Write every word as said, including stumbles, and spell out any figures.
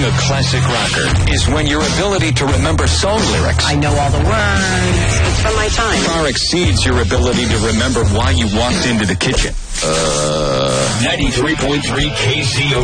a classic rocker is when your ability to remember song lyrics, I know all the words. It's from my time. far exceeds your ability to remember why you walked into the kitchen. Uh, ninety-three point three K C O